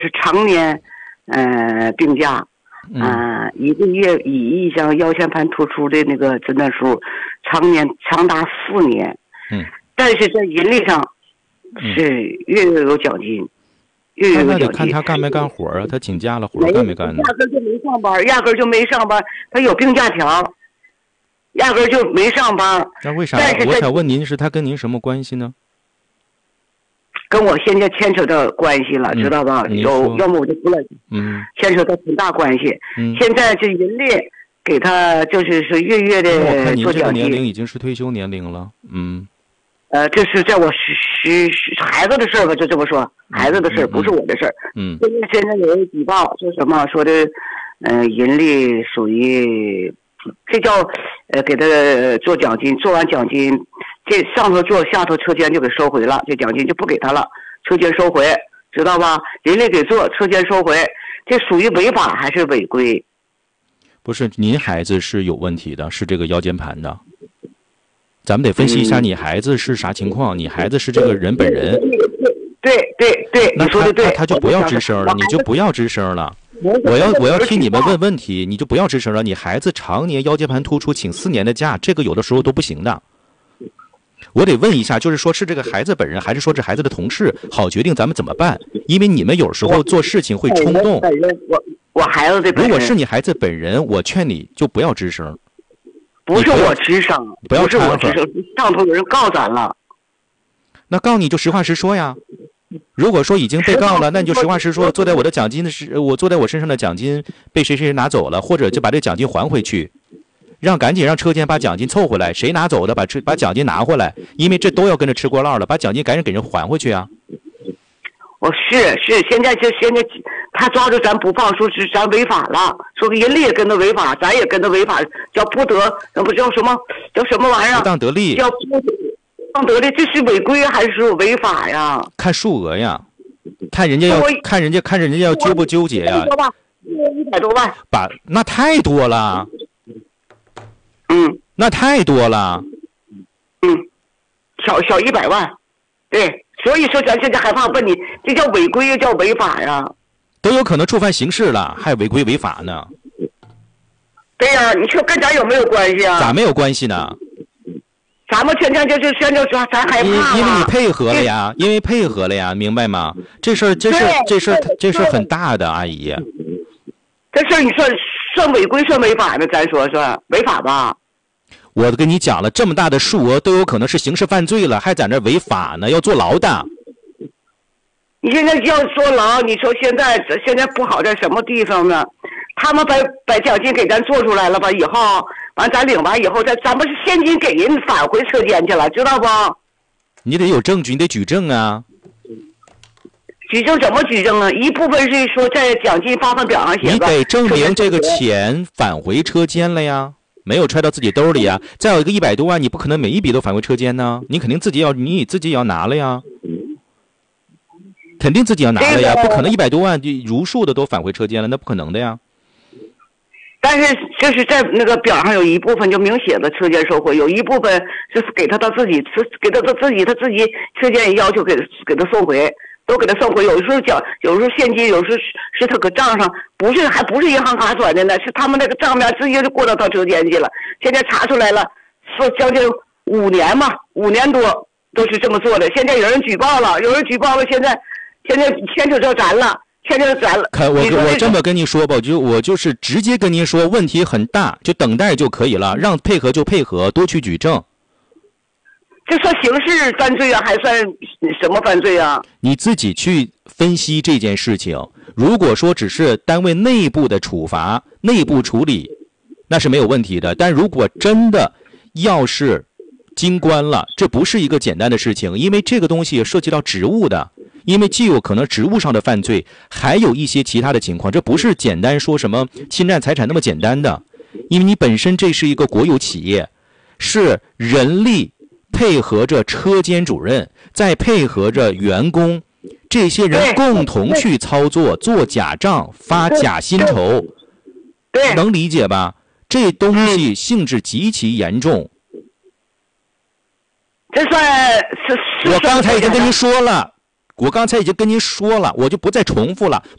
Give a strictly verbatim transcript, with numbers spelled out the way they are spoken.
是常年呃病假，嗯、呃，一个月以一张腰间盘突出的那个诊断书，常年长达四年， 嗯， 但是在银历上是月月有奖金。 那那得看他干没干活啊？他请假了，活干没干呢？ 压根就没上班，压根就没上班。他有病假条，压根就没上班。 那为啥？我想问您，是他跟您什么关系呢？ 跟我现在牵扯到关系了， 嗯、 知道吧？有，要么我就不了。 嗯， 牵扯到很大关系。 嗯， 现在这银历给他就是说月月的做奖金。 我看您这个年龄已经是退休年龄了。嗯。 呃，这是在我十十孩子的事儿吧，就这么说，孩子的事儿、嗯、不是我的事儿。 嗯。 现在现在有人举报说什么，说的，呃，银历属于，这叫，呃，给他做奖金，做完奖金，这上头做，下头车间就给收回了，这奖金就不给他了，车间收回，知道吧？银历给做，车间收回，这属于违法还是违规？ 不是，您孩子是有问题的，是这个腰间盘的。咱们得分析一下你孩子是啥情况，嗯、你孩子是这个人本人。 对对对， 那他他他就不要吱声了，你就不要吱声了。我要我要替你们问问题，你就不要吱声了。你孩子常年腰间盘突出，请四年的假，这个有的时候都不行的。我得问一下，就是说是这个孩子本人，还是说是孩子的同事，好决定咱们怎么办？因为你们有时候做事情会冲动。 我我孩子的本人， 如果是你孩子本人，我劝你就不要吱声。 不是我吱声， 不要是我吱声，上头有人告咱了。 那告你就实话实说呀。如果说已经被告了，那你就实话实说，坐在我的奖金的是我坐在我身上的奖金被谁谁拿走了，或者就把这奖金还回去，让赶紧让车间把奖金凑回来，谁拿走的把把奖金拿回来，因为这都要跟着吃锅烙了，把奖金赶紧给人还回去啊。 我、哦、是是，现在就现在他抓住咱不放，说是咱违法了，说人力也跟他违法，咱也跟他违法，叫不得，那不叫什么叫什么玩意儿？ 不当得利。 叫不当得利，这是违规还是违法呀？ 看数额呀，看人家要看人家看人家要纠不纠结呀。 一百多万。 把那太多了。 嗯。 那太多了。 嗯。小小一百万，对。所以说，咱现在害怕问你，这叫违规又叫违法呀？ 都有可能触犯刑事了，还违规违法呢。 对呀，你说跟咱有没有关系啊？ 咋没有关系呢？ 咱们现在就是现在说，咱害怕。 因因为你配合了呀，因为配合了呀，明白吗？这事儿，这事儿，这事儿，这事儿很大的，阿姨。 这事儿你算算违规算违法呢？咱说说违法吧。 我跟你讲了，这么大的数额都有可能是刑事犯罪了，还在那违法呢，要坐牢的。 你现在要坐牢，你说现在现在不好在什么地方呢？他们把把奖金给咱做出来了吧？以后完咱领完以后，咱咱们是现金给人返回车间去了，知道不？ 你得有证据，你得举证啊。 举证怎么举证啊？一部分是说在奖金发放表上写的，你得证明这个钱返回车间了呀。没有揣到自己兜里啊！再有一个一百多万，你不可能每一笔都返回车间呢，你肯定自己要，你自己也要拿了呀，肯定自己要拿了呀，不可能一百多万就如数的都返回车间了，那不可能的呀。 但是就是在那个表上有一部分就明写的车间收回，有一部分是给他他自己，给他他自己他自己车间也要求给给他送回。都给他送回，有时候缴，有时候现金，有时候是是他搁账上，不是还不是银行卡转的呢，是他们那个账面直接就过到他车间去了。现在查出来了，说将近五年嘛，五年多都是这么做的。现在有人举报了，有人举报了，现在现在牵扯到咱了，牵扯到咱了。 看我我这么跟您说吧，就我就是直接跟您说，问题很大，就等待就可以了，让配合就配合，多去举证。 这算刑事犯罪啊，还算什么犯罪啊？ 你自己去分析这件事情。如果说只是单位内部的处罚、内部处理，那是没有问题的。但如果真的要是经关了，这不是一个简单的事情，因为这个东西也涉及到职务的，因为既有可能职务上的犯罪，还有一些其他的情况，这不是简单说什么侵占财产那么简单的。因为你本身这是一个国有企业，是人力配合着车间主任，再配合着员工，这些人共同去操作，做假账，发假薪酬， 对， 能理解吧？这东西性质极其严重。 这算是， 我刚才已经跟您说了， 我刚才已经跟您说了，我就不再重复了。